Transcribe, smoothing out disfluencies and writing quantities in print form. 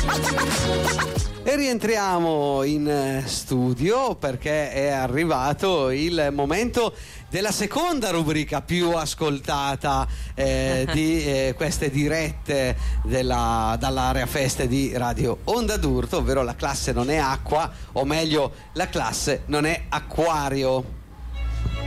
E rientriamo in studio perché è arrivato il momento della seconda rubrica più ascoltata di queste dirette dall'area feste di Radio Onda d'Urto, ovvero La classe non è acqua, o meglio La classe non è acquario.